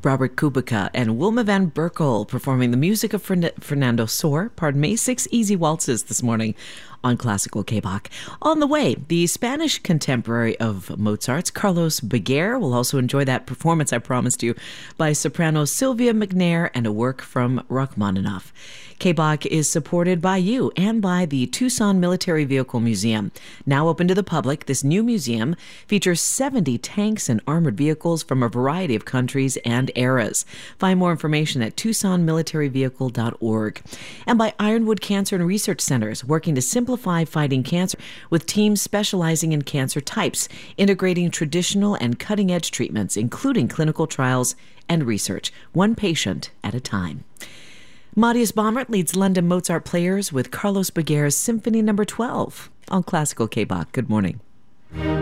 Robert Kubica and Wilma van Berkel performing the music of Fernando Sor, 6 easy waltzes this morning on Classical K-Bach. On the way, the Spanish contemporary of Mozart's, Carlos Beguer, will also enjoy that performance I promised you by soprano Sylvia McNair and a work from Rachmaninoff. K-Bach is supported by you and by the Tucson Military Vehicle Museum. Now open to the public, this new museum features 70 tanks and armored vehicles from a variety of countries and eras. Find more information at TucsonMilitaryVehicle.org. And by Ironwood Cancer and Research Centers, working to simplify fighting cancer with teams specializing in cancer types, integrating traditional and cutting-edge treatments, including clinical trials and research, one patient at a time. Matthias Baumert leads London Mozart Players with Carlos Beguer's Symphony No. 12 on Classical K-Bach. Good morning.